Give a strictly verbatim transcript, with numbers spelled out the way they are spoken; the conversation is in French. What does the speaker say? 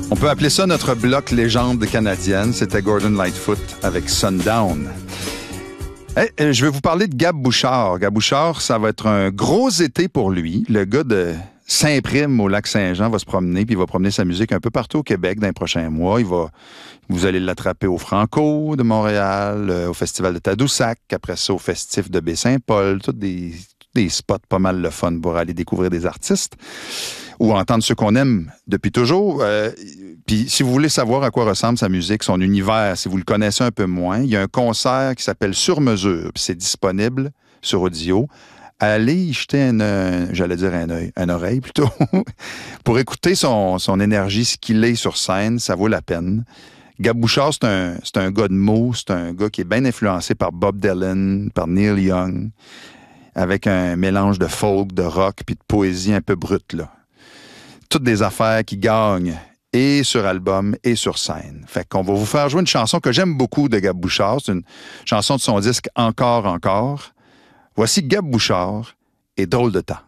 On peut appeler ça notre bloc légende canadienne. C'était Gordon Lightfoot avec Sundown. Hey, je vais vous parler de Gab Bouchard. Gab Bouchard, ça va être un gros été pour lui. Le gars de Saint-Prime au Lac-Saint-Jean va se promener, puis il va promener sa musique un peu partout au Québec dans les prochains mois. Il va, vous allez l'attraper au Franco de Montréal, au Festival de Tadoussac, après ça au Festif de Baie-Saint-Paul, tous des, des spots pas mal le fun pour aller découvrir des artistes ou entendre ceux qu'on aime depuis toujours. Euh, Puis si vous voulez savoir à quoi ressemble sa musique, son univers, si vous le connaissez un peu moins, il y a un concert qui s'appelle Sur mesure, puis c'est disponible sur audio. Allez y jeter un, un j'allais dire un œil, une oreille plutôt, pour écouter son, son énergie, ce qu'il est sur scène, ça vaut la peine. Gab Bouchard, c'est un, c'est un gars de mots, c'est un gars qui est bien influencé par Bob Dylan, par Neil Young, avec un mélange de folk, de rock, puis de poésie un peu brute, là. Toutes des affaires qui gagnent, et sur album, et sur scène. Fait qu'on va vous faire jouer une chanson que j'aime beaucoup de Gab Bouchard. C'est une chanson de son disque Encore, encore. Voici Gab Bouchard et Drôle de temps.